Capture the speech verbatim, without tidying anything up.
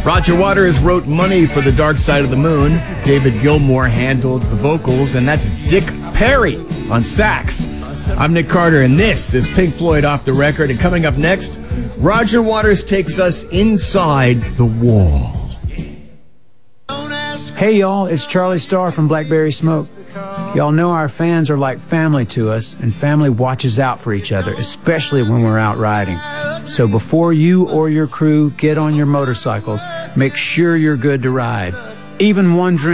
Roger Waters wrote Money for the Dark Side of the Moon. David Gilmour handled the vocals, and that's Dick Perry on sax. I'm Nick Carter, and this is Pink Floyd Off the Record. And coming up next, Roger Waters takes us inside the wall. Hey y'all, it's Charlie Starr from Blackberry Smoke. Y'all know our fans are like family to us, and family watches out for each other, especially when we're out riding. So before you or your crew get on your motorcycles, make sure you're good to ride. Even one drink